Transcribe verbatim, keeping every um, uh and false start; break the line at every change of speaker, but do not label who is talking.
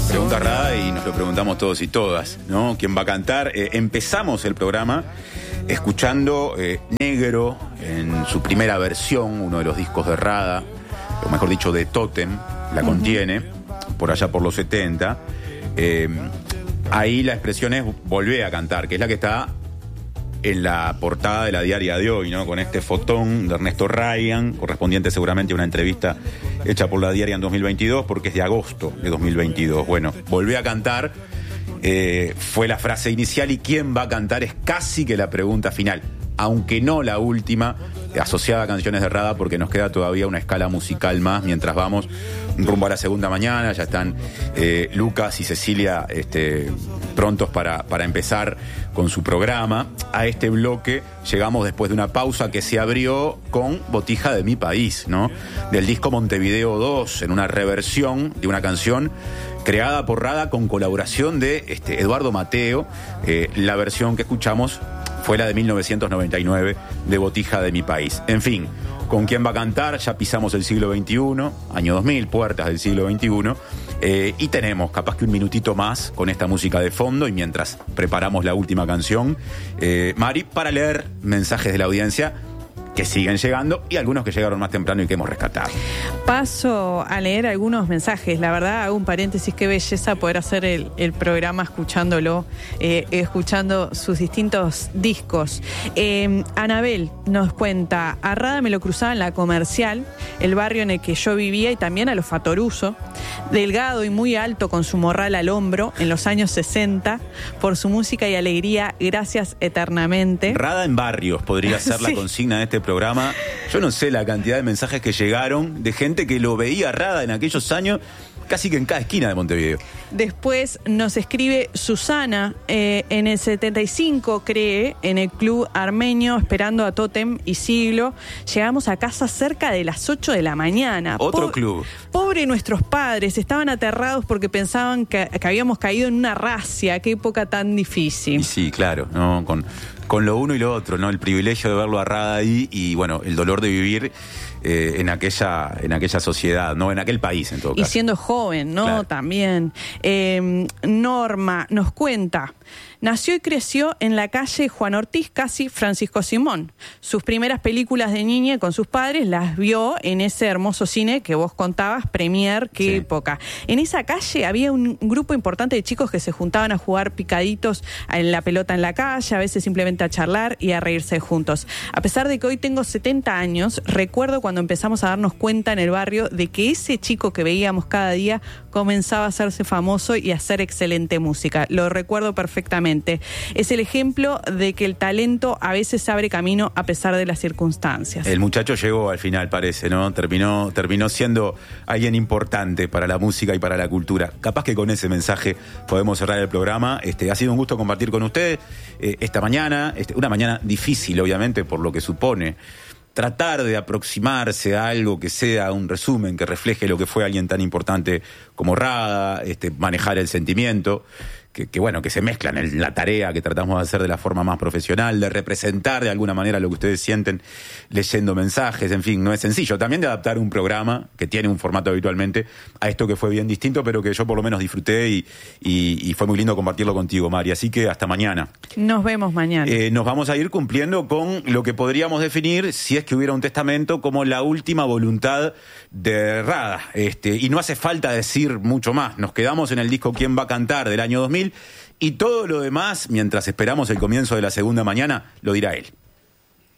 Pregunta Rada y nos lo preguntamos todos y todas, ¿no? ¿Quién va a cantar? Eh, empezamos el programa escuchando eh, Negro en su primera versión, uno de los discos de Rada, o mejor dicho de Totem, la contiene, uh-huh. por allá por los setenta. Eh, ahí la expresión es volvé a cantar, que es la que está en la portada de la diaria de hoy, ¿no? Con este fotón de Ernesto Ryan, correspondiente seguramente a una entrevista hecha por la diaria en dos mil veintidós, porque es de agosto de dos mil veintidós. Bueno, volvé a cantar, eh, fue la frase inicial, y quién va a cantar es casi que la pregunta final, aunque no la última, asociada a canciones de Rada, porque nos queda todavía una escala musical más mientras vamos rumbo a la segunda mañana. Ya están eh, Lucas y Cecilia este, prontos para, para empezar con su programa. A este bloque llegamos después de una pausa que se abrió con Botija de mi país, ¿no? Del disco Montevideo dos, en una reversión de una canción creada por Rada con colaboración de este, Eduardo Mateo. Eh, la versión que escuchamos fue la de mil novecientos noventa y nueve de Botija de mi país. En fin, ¿con quién va a cantar? Ya pisamos el siglo veintiuno, año dos mil, puertas del siglo veintiuno, eh, y tenemos capaz que un minutito más con esta música de fondo, y mientras preparamos la última canción, eh, Mari, para leer mensajes de la audiencia que siguen llegando y algunos que llegaron más temprano y que hemos rescatado.
Paso a leer algunos mensajes. La verdad, hago un paréntesis, qué belleza poder hacer el, el programa escuchándolo, eh, escuchando sus distintos discos. Eh, Anabel nos cuenta, a Rada me lo cruzaba en la Comercial, el barrio en el que yo vivía, y también a los Fatoruso, delgado y muy alto con su morral al hombro en los años sesenta, por su música y alegría, gracias eternamente.
Rada en barrios podría ser la sí. consigna de este programa. Yo no sé la cantidad de mensajes que llegaron de gente que lo veía Rada en aquellos años, casi que en cada esquina de Montevideo.
Después nos escribe Susana, eh, en el setenta y cinco, cree, en el club armenio, esperando a Totem y Siglo. Llegamos a casa cerca de las ocho de la mañana.
Otro
Po-
club.
Pobre nuestros padres, estaban aterrados porque pensaban que, que habíamos caído en una racia. Qué época tan difícil.
Y sí, claro, ¿no? Con, con lo uno y lo otro, ¿no? El privilegio de verlo a Rada ahí y, bueno, el dolor de vivir eh, en aquella en aquella sociedad, ¿no? En aquel país, en todo caso.
Y siendo joven, ¿no?
Claro.
También. Eh, Norma nos cuenta, nació y creció en la calle Juan Ortiz, casi Francisco Simón. Sus primeras películas de niña con sus padres las vio en ese hermoso cine que vos contabas, Premier, qué sí. época. En esa calle había un grupo importante de chicos que se juntaban a jugar picaditos en la pelota en la calle, a veces simplemente a charlar y a reírse juntos. A pesar de que hoy tengo setenta años, recuerdo cuando empezamos a darnos cuenta en el barrio de que ese chico que veíamos cada día comenzaba a hacerse famoso y a hacer excelente música. Lo recuerdo perfectamente. Es el ejemplo de que el talento a veces abre camino a pesar de las circunstancias.
El muchacho llegó al final, parece, ¿no? Terminó, terminó siendo alguien importante para la música y para la cultura. Capaz que con ese mensaje podemos cerrar el programa. Este, ha sido un gusto compartir con ustedes eh, esta mañana, este, una mañana difícil, obviamente, por lo que supone tratar de aproximarse a algo que sea un resumen, que refleje lo que fue alguien tan importante como Rada, este, manejar el sentimiento, que, que bueno, que se mezclan en la tarea que tratamos de hacer de la forma más profesional, de representar de alguna manera lo que ustedes sienten leyendo mensajes. En fin, no es sencillo. También de adaptar un programa que tiene un formato habitualmente a esto que fue bien distinto, pero que yo por lo menos disfruté y, y, y fue muy lindo compartirlo contigo, Mari. Así que hasta mañana.
Nos vemos mañana.
Eh, nos vamos a ir cumpliendo con lo que podríamos definir, si es que hubiera un testamento, como la última voluntad de Rada. Este, y no hace falta decir mucho más. Nos quedamos en el disco ¿Quién va a cantar? Del año dos mil, y todo lo demás, mientras esperamos el comienzo de la segunda mañana, lo dirá él.